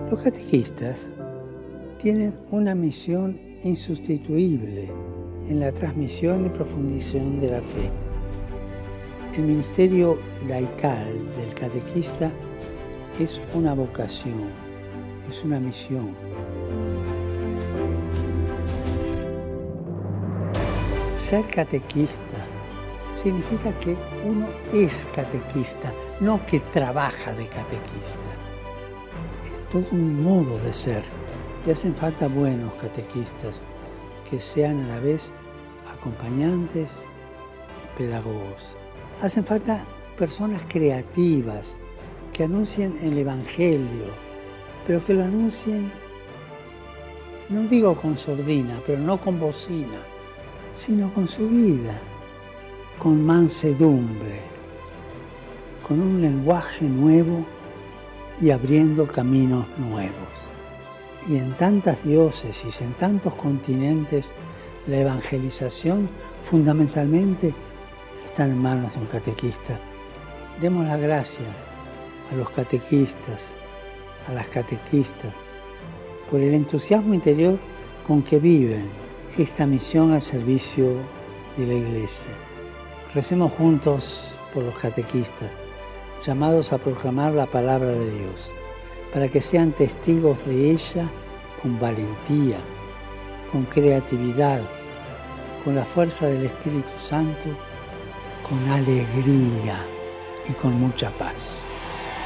Los catequistas tienen una misión insustituible en la transmisión y profundización de la fe. El ministerio laical del catequista es una vocación, es una misión. Ser catequista significa que uno es catequista, no que trabaja de catequista. Es todo un modo de ser y hacen falta buenos catequistas que sean a la vez acompañantes y pedagogos. Hacen falta personas creativas que anuncien el Evangelio, pero que lo anuncien, no digo con sordina, pero no con bocina, sino con su vida, con mansedumbre, con un lenguaje nuevo y abriendo caminos nuevos. Y en tantas diócesis, en tantos continentes, la evangelización fundamentalmente está en manos de un catequista. Demos las gracias a los catequistas, a las catequistas, por el entusiasmo interior con que viven esta misión al servicio de la Iglesia. Recemos juntos por los catequistas, llamados a proclamar la palabra de Dios, para que sean testigos de ella con valentía, con creatividad, con la fuerza del Espíritu Santo, con alegría y con mucha paz.